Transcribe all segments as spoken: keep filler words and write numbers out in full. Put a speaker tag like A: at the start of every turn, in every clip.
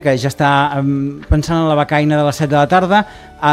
A: que ja està um, pensant en la becaina de les set de la tarda,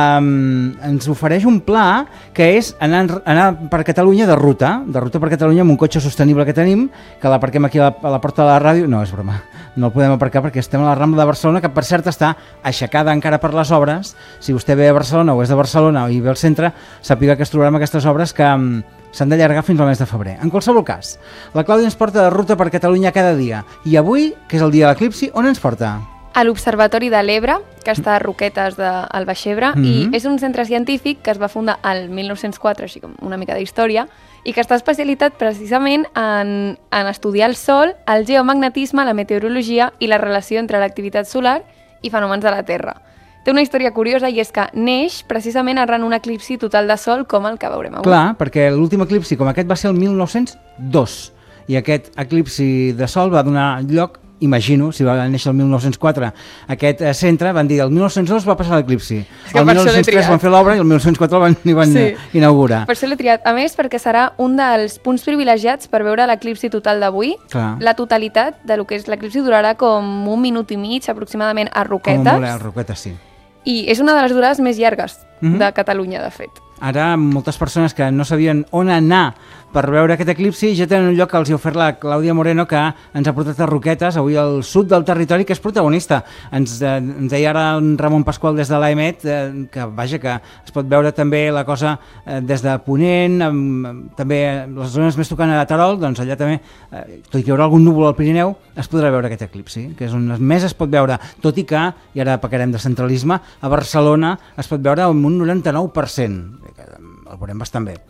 A: um, ens ofereix un pla que és anar, anar per Catalunya de ruta, de ruta per Catalunya amb un cotxe sostenible que tenim, que l'aparquem aquí a la, a la porta de la ràdio. No, és broma, no el podem aparcar perquè estem a la Rambla de Barcelona, que per cert està aixecada encara per les obres. Si vostè ve a Barcelona o és de Barcelona i ve al centre, sàpiga que es trobarà amb aquestes obres que um, s'han d'allargar fins al mes de febrer. En qualsevol cas, la Clàudia ens porta de ruta per Catalunya cada dia. I avui, que és el dia de l'eclipsi, on ens porta?
B: A l'Observatori de l'Ebre, que està a Roquetes del Baix-Ebre, mm-hmm. i és un centre científic que es va fundar al mil nou-cents quatre, així com una mica d'història, i que està especialitzat precisament en, en estudiar el Sol, el geomagnetisme, la meteorologia i la relació entre l'activitat solar i fenòmens de la Terra. Té una història curiosa i és que neix precisament arran un eclipsi total de Sol com el que veurem avui.
A: Clar, perquè l'últim eclipsi com aquest va ser el mil nou-cents dos, i aquest eclipsi de Sol va donar lloc, imagino, si va néixer el mil nou-cents quatre, aquest centre, van dir el mil nou-cents dos va passar l'eclipsi, el mil nou-cents tres van fer l'obra i el mil nou-cents quatre el van, van sí. inaugurar.
B: Per això l'he triat, a més perquè serà un dels punts privilegiats per veure l'eclipsi total d'avui. La totalitat de lo que és l'eclipsi durarà com un minut i mig aproximadament a Roquetes.
A: Com a Roquetes, sí.
B: I és una de les durades més llargues mm-hmm. de Catalunya, de fet.
A: Ara, moltes persones que no sabien on anar per veure aquest eclipsi ja tenen un lloc que els hi ha ofert la Clàudia Moreno, que ens ha portat a Roquetes, avui al sud del territori, que és protagonista. Ens, eh, ens deia ara en Ramon Pasqual des de l'A E M E T eh, que, vaja, que es pot veure també la cosa eh, des de Ponent, amb, també les zones més tocant a Terol, doncs allà també, eh, tot i que hi haurà algun núvol al Pirineu, es podrà veure aquest eclipsi, que és on més es pot veure, tot i que, i ara pecarem de centralisme, a Barcelona es pot veure amb un noranta-nou per cent. El veurem bastant bé.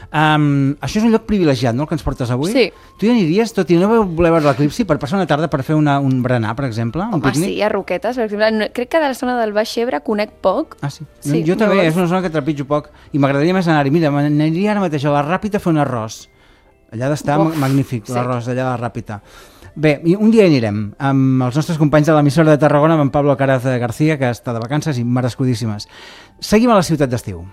A: Um, això és un lloc privilegiat, no?, el que ens portes avui?
B: Sí.
A: Tu hi aniries, tot i no voler veure l'eclipsi, per passar una tarda per fer una, un berenar, per exemple?
B: Home, sí, a Roquetes, per exemple. No, crec que de la zona del Baix-Ebre conec poc.
A: Ah, sí? sí jo també, vols? És una zona que trepitjo poc i m'agradaria més anar-hi. Mira, m'aniria ara mateix a la Ràpita a fer un arròs. Allà ha d'estar magnífic, sí. L'arròs d'allà a la Ràpita. Bé, un dia anirem amb els nostres companys de l'emissora de Tarragona, amb en Pablo Caraz García, que està de vacances i merescudíssimes. Seguim a la ciutat d'estiu.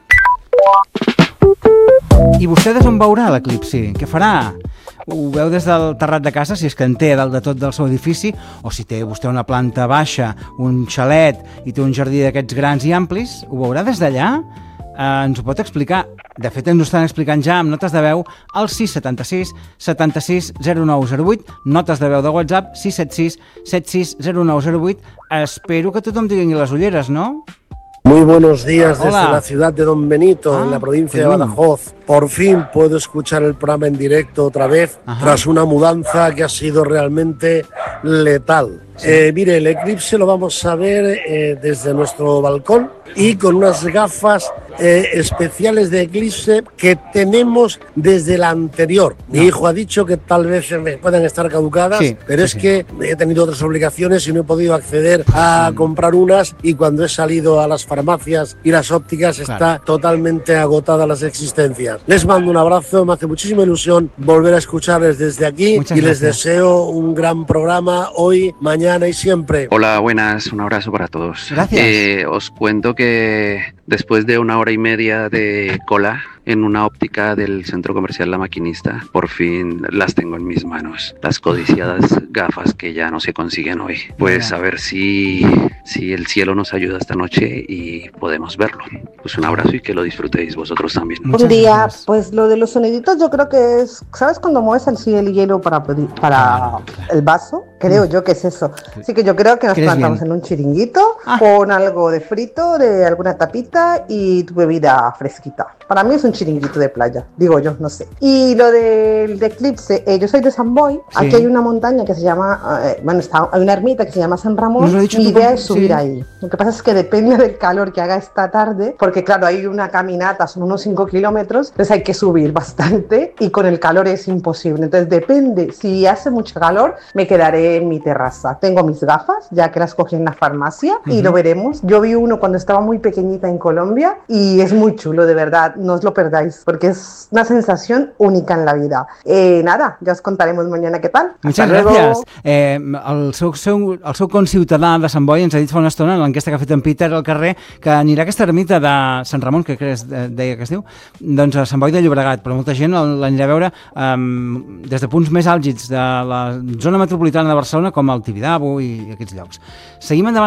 A: I vostè des on veurà l'eclipsi? Què farà? Ho veu des del terrat de casa, si és que en té dalt de tot del seu edifici, o si té vostè una planta baixa, un xalet i té un jardí d'aquests grans i amplis, ho veurà des d'allà? Eh, ens ho pot explicar? De fet, ens ho estan explicant ja amb notes de veu al sis setanta sis setanta sis zero nou zero vuit, notes de veu de WhatsApp sis set sis set sis zero nou zero vuit. Espero que tothom tingui les ulleres, no?
C: Muy buenos días desde Hola. La ciudad de Don Benito, ah, en la provincia de Badajoz. Por fin puedo escuchar el programa en directo otra vez, Ajá. tras una mudanza que ha sido realmente letal. Sí. Eh, mire, el eclipse lo vamos a ver eh, desde nuestro balcón y con unas gafas eh, especiales de eclipse que tenemos desde la anterior. No. Mi hijo ha dicho que tal vez me puedan estar caducadas, sí, pero sí, es sí. que he tenido otras obligaciones y no he podido acceder a sí. comprar unas, y cuando he salido a las farmacias y las ópticas claro. está totalmente agotadas las existencias. Les mando un abrazo, me hace muchísima ilusión volver a escucharles desde aquí. Muchas y gracias. Les deseo un gran programa hoy, mañana y siempre.
D: Hola, buenas, un abrazo para todos.
A: Gracias.
D: Eh, os cuento que después de una hora y media de cola en una óptica del centro comercial La Maquinista, por fin las tengo en mis manos, las codiciadas gafas que ya no se consiguen hoy. Pues a ver si, si el cielo nos ayuda esta noche y podemos verlo. Pues un abrazo y que lo disfrutéis vosotros también.
E: Un día, pues lo de los soniditos yo creo que es, ¿sabes cuando mueves así el hielo para, para el vaso? Creo yo que es eso. Así que yo creo que nos plantamos en un chiringuito ah. con algo de frito, de alguna tapita y tu bebida fresquita. Para mí es un chiringuito de playa, digo yo, no sé. Y lo del de eclipse, eh, yo soy de San Boi, sí. aquí hay una montaña que se llama, eh, bueno, está, hay una ermita que se llama San Ramón, mi idea es subir sí. ahí. Lo que pasa es que depende del calor que haga esta tarde, porque claro, hay una caminata, son unos cinco kilómetros, entonces hay que subir bastante y con el calor es imposible. Entonces depende, si hace mucho calor, me quedaré en mi terraza. Tengo mis gafas, ya que las cogí en la farmacia, uh-huh. y lo veremos. Yo vi uno cuando estaba muy pequeñita en Colombia y es muy chulo, de verdad, no os lo perdáis, porque es una sensación única en la vida. Eh, nada, ja us contaremos mañana què tal.
A: Muchas gracias. Eh, el, seu, seu, el seu conciutadà de Sant Boi ens ha dit fa una estona, en l'enquesta que ha fet en Peter al carrer, que anirà a aquesta ermita de Sant Ramon, que es deia que es diu, doncs a Sant Boi de Llobregat, però molta gent l'anirà a veure um, des de punts més àlgids de la zona metropolitana de Barcelona, com el Tibidabo i aquests llocs. Seguim endavant.